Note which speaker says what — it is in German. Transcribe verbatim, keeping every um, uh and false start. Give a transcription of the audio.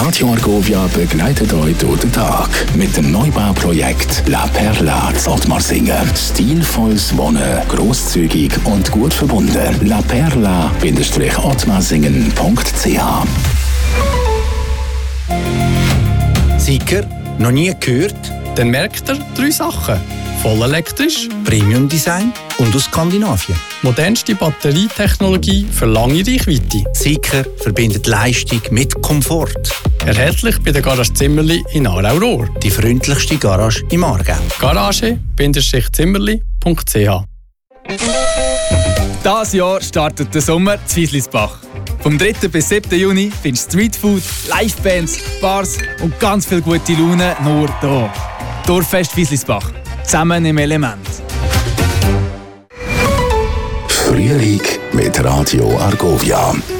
Speaker 1: Radio Argovia begleitet euch durch den Tag mit dem Neubauprojekt La Perla in Ottmarsingen. Stilvolles Wohnen, grosszügig und gut verbunden. la perla Bindestrich ottmarsingen punkt c h.
Speaker 2: Sicher, noch nie gehört?
Speaker 3: Dann merkt ihr drei Sachen. Voll elektrisch,
Speaker 2: Premium Design und aus Skandinavien.
Speaker 3: modernste Batterietechnologie für lange Reichweite.
Speaker 2: Sicher verbindet Leistung mit Komfort.
Speaker 3: Erhältlich bei der Garage Zimmerli in Aarau-Rohr.
Speaker 2: Die freundlichste Garage im Aargau.
Speaker 3: Garage Bindestrich Zimmerli punkt c h.
Speaker 4: Dieses Jahr startet der Sommer zu Wieslisbach. Vom dritten bis siebten Juni findest du Streetfood, Livebands, Bars und ganz viel gute Laune nur hier. Dorffest Wieslisbach. Zusammen im Element.
Speaker 1: Frühling mit Radio Argovia.